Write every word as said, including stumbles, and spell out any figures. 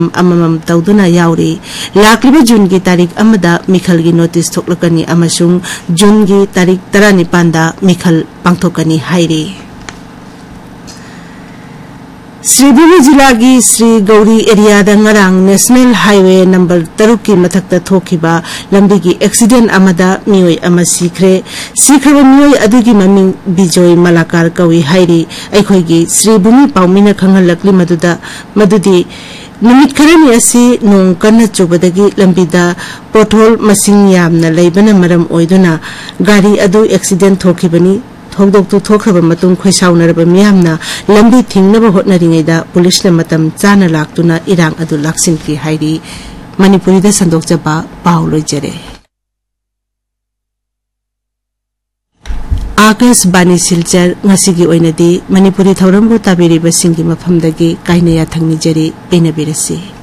अममम तौदुना यावरी लाक्लिबा जून की तारीख अमदा मिखल की नोटिस थोकलकनी अमसुंग जून की तारीख तरानिपान दा मिखल पांगथोकनी हाइरी। श्रीभूमि जिला की Shri Gauri area नंगरांग national highway number तरुक की मथक्ता थोखिबा लंबी की एक्सीडेंट अमदा मियोय अमा सीखरे सीखरबा मियोय अदुगी ममिंग बिजोय मलाकार कवि हाइरी अखोयगी श्रीभूमि पाउमिना खंगलकली मदुदा मदुदी नुमित खरनी असी नोंग कन्ना चुबदगी लंबीदा पोथोल मसिंग यामना लैबना मरम ओइदुना गाड़ी अदु एक्सीडेंट थोखिबनी थोकदोक्तु थोखरबा मतुंग खोइसाउनरबा मियामना लंबी थिंगनबा होटनरिङैदा पुलिसना मतम चाना लाक्तुना इरांग अदु लाक्सिनकी हाइरी। मणिपुरीदा संदोकजबा पाउ लोइजरे। आकाशवाणी सिलचर ngasiगी ओइनदी मणिपुरी थौरमबु ताबिरिबसिंगी मफमदगी काइना याथंगनिजरी पेनबिरसी।